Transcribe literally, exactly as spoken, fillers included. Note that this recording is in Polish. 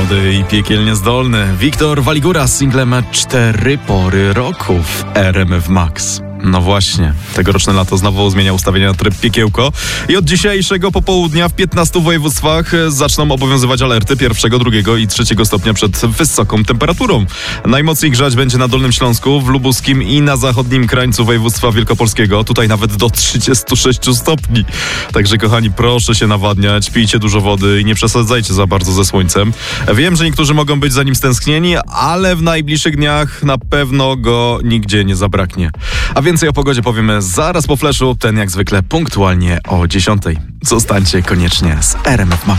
młody i piekielnie zdolny Wiktor Waligura z singlem Cztery pory roku w R M F Max. No właśnie, tegoroczne lato znowu zmienia ustawienia na tryb piekiełko i od dzisiejszego popołudnia w piętnastu województwach zaczną obowiązywać alerty pierwszego, drugiego i trzeciego stopnia przed wysoką temperaturą. Najmocniej grzać będzie na Dolnym Śląsku, w Lubuskim i na zachodnim krańcu województwa wielkopolskiego. Tutaj nawet do trzydziestu sześciu stopni. Także kochani, proszę się nawadniać, pijcie dużo wody i nie przesadzajcie za bardzo ze słońcem. Wiem, że niektórzy mogą być za nim stęsknieni, ale w najbliższych dniach na pewno go nigdzie nie zabraknie. A więcej o pogodzie powiemy zaraz po fleszu, ten jak zwykle punktualnie o dziesiątej. Zostańcie koniecznie z R M F Max.